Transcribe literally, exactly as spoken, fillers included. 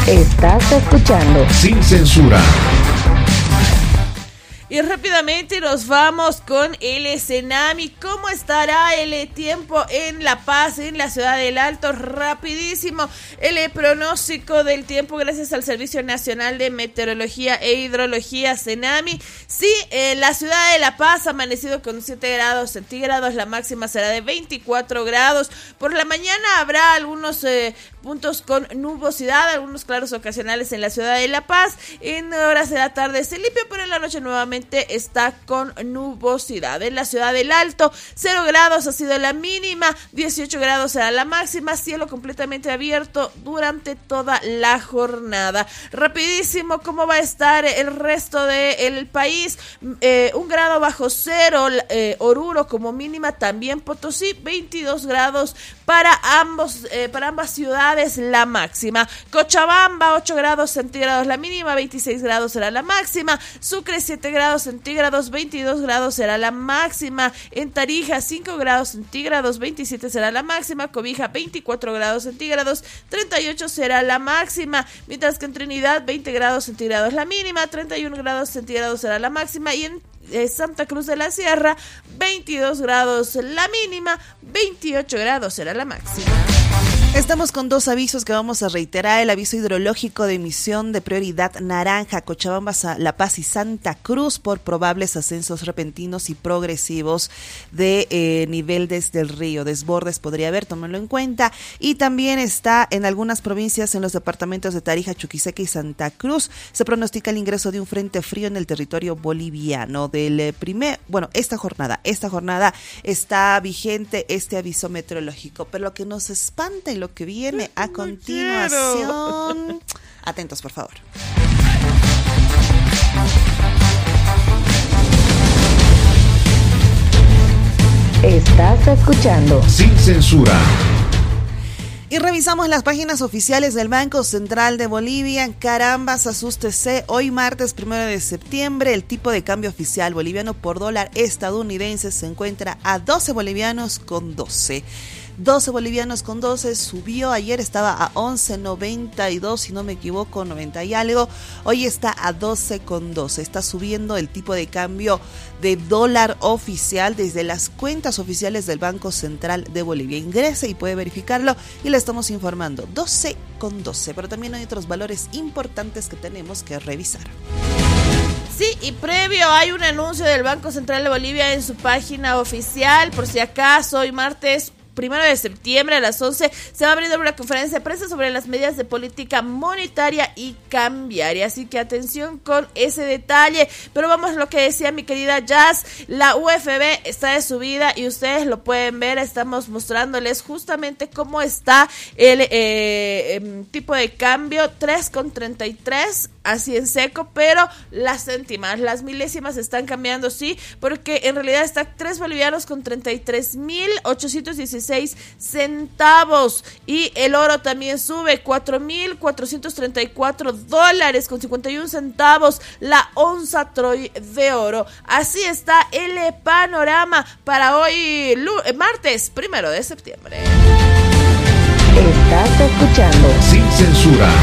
Estás escuchando Sin Censura. Y rápidamente nos vamos con el Cenami. ¿Cómo estará el tiempo en La Paz, en la ciudad del Alto? Rapidísimo, el pronóstico del tiempo gracias al Servicio Nacional de Meteorología e Hidrología, Cenami. Sí, en la ciudad de La Paz ha amanecido con siete grados centígrados, la máxima será de veinticuatro grados. Por la mañana habrá algunos eh, puntos con nubosidad, algunos claros ocasionales en la ciudad de La Paz. En horas de la tarde se limpia, pero en la noche nuevamente está con nubosidad. En la ciudad del Alto, cero grados ha sido la mínima, dieciocho grados será la máxima, cielo completamente abierto durante toda la jornada. Rapidísimo, ¿cómo va a estar el resto del país? Eh, un grado bajo cero, eh, Oruro como mínima, también Potosí, veintidós grados para ambos, eh, para ambas ciudades la máxima. Cochabamba, ocho grados centígrados la mínima, veintiséis grados será la máxima. Sucre, siete grados centígrados, veintidós grados será la máxima. En Tarija, cinco grados centígrados, veintisiete será la máxima. Cobija, veinticuatro grados centígrados, treinta y ocho será la máxima. Mientras que en Trinidad, veinte grados centígrados la mínima, treinta y uno grados centígrados será la máxima. Y en eh, Santa Cruz de la Sierra, veintidós grados la mínima, veintiocho grados será la máxima. Estamos con dos avisos que vamos a reiterar. El aviso hidrológico de emisión de prioridad naranja, Cochabamba, La Paz y Santa Cruz por probables ascensos repentinos y progresivos de eh, nivel desde el río. Desbordes podría haber, tómenlo en cuenta. Y también está en algunas provincias en los departamentos de Tarija, Chuquisaca y Santa Cruz. Se pronostica el ingreso de un frente frío en el territorio boliviano. Del primer, bueno, esta jornada, esta jornada está vigente este aviso meteorológico. Pero lo que nos espanta y lo que viene a continuación. Atentos, por favor. Estás escuchando Sin Censura. Y revisamos las páginas oficiales del Banco Central de Bolivia. Carambas, asústese. Hoy martes primero de septiembre, el tipo de cambio oficial boliviano por dólar estadounidense se encuentra a doce bolivianos con doce. doce bolivianos con doce, subió, ayer estaba a once noventa y dos, si no me equivoco, noventa y algo, hoy está a doce con doce, está subiendo el tipo de cambio de dólar oficial desde las cuentas oficiales del Banco Central de Bolivia. Ingrese y puede verificarlo y le estamos informando, doce con doce, pero también hay otros valores importantes que tenemos que revisar. Sí, y previo hay un anuncio del Banco Central de Bolivia en su página oficial, por si acaso, hoy martes primero de septiembre a las once se va a abrir una conferencia de prensa sobre las medidas de política monetaria y cambiaria, así que atención con ese detalle. Pero vamos a lo que decía mi querida Jazz, la U F B está de subida y ustedes lo pueden ver, estamos mostrándoles justamente cómo está el eh, eh, tipo de cambio, tres con treinta y tres, así en seco, pero las céntimas, las milésimas están cambiando, sí, porque en realidad está tres bolivianos con treinta y tres mil ochocientos dieciséis centavos, y el oro también sube, cuatro mil cuatrocientos treinta y cuatro dólares con cincuenta y uno centavos la onza Troy de oro. Así está el panorama para hoy, martes primero de septiembre. Estás escuchando Sin Censura.